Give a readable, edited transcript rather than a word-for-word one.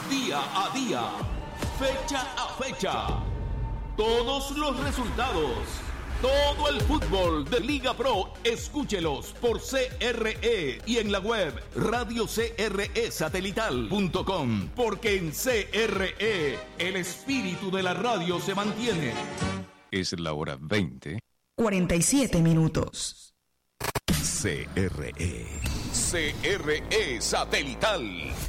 día a día, fecha a fecha. Todos los resultados, todo el fútbol de Liga Pro, escúchelos por CRE y en la web radiocresatelital.com, porque en CRE el espíritu de la radio se mantiene. Es la hora 20. 47 minutos. CRE. CRE Satelital.